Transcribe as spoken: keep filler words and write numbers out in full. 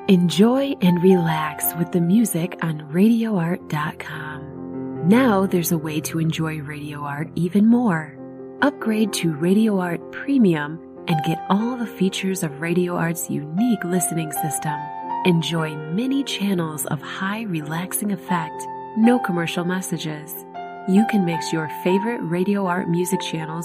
Enjoy and relax with the music on radio art dot com. Now there's a way to enjoy Radio Art even more. Upgrade to Radio Art Premium and get all the features of Radio Art's unique listening system. Enjoy many channels of high relaxing effect, no commercial messages. You can mix your favorite Radio Art music channels